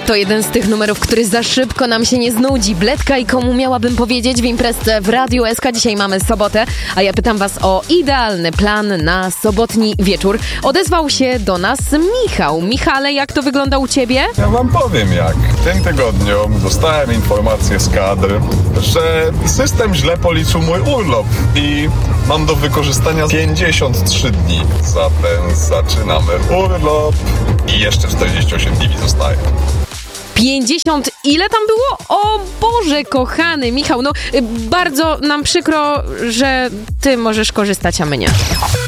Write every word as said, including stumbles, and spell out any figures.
To jeden z tych numerów, który za szybko nam się nie znudzi. Bledka i komu miałabym powiedzieć w imprezce w Radiu S K. Dzisiaj mamy sobotę, a ja pytam was o idealny plan na sobotni wieczór. Odezwał się do nas Michał. Michale, jak to wygląda u ciebie? Ja wam powiem jak. W tym tygodniu dostałem informację z kadr, że system źle policzył mój urlop i mam do wykorzystania pięćdziesiąt trzy dni. Zatem zaczynamy urlop i jeszcze czterdzieści osiem dni mi zostaje. pięćdziesiąt ile tam było? O Boże, kochany Michał, no bardzo nam przykro, że ty możesz korzystać, a my nie.